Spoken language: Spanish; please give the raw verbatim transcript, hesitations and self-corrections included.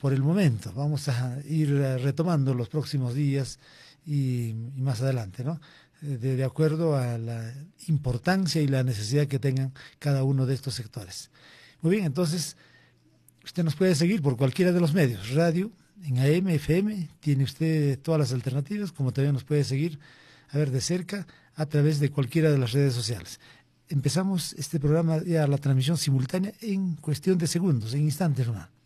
por el momento. Vamos a ir retomando los próximos días y, y más adelante, ¿no? De, de acuerdo a la importancia y la necesidad que tengan cada uno de estos sectores. Muy bien, entonces, usted nos puede seguir por cualquiera de los medios, radio, en A M, F M, tiene usted todas las alternativas, como también nos puede seguir, a ver, de cerca, a través de cualquiera de las redes sociales. Empezamos este programa, ya la transmisión simultánea, en cuestión de segundos, en instantes nomás.